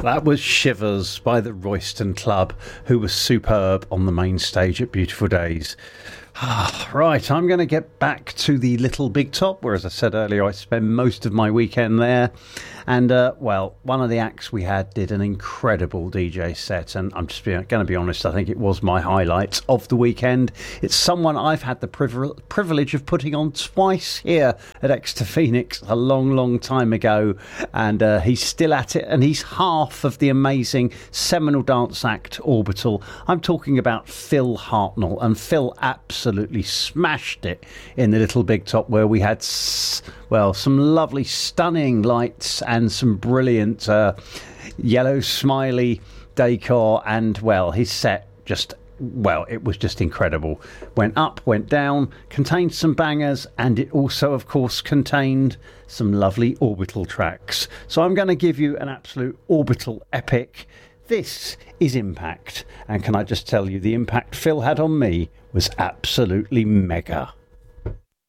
That was Shivers by the Royston Club, who was superb on the main stage at Beautiful Days. Right, I'm going to get back to the Little Big Top, where, as I said earlier, I spend most of my weekend there. And, well, one of the acts we had did an incredible DJ set, and I'm just going to be honest, I think it was my highlight of the weekend. It's someone I've had the privilege of putting on twice here at Exeter Phoenix a long, long time ago, and he's still at it, and he's half of the amazing seminal dance act Orbital. I'm talking about Phil Hartnell, and Phil absolutely smashed it in the Little Big Top, where we had some lovely stunning lights and some brilliant yellow smiley decor, and his set it was just incredible. Went up, went down, contained some bangers, and it also of course contained some lovely Orbital tracks. So I'm going to give you an absolute Orbital epic. This is Impact, and can I just tell you, the impact Phil had on me was absolutely mega.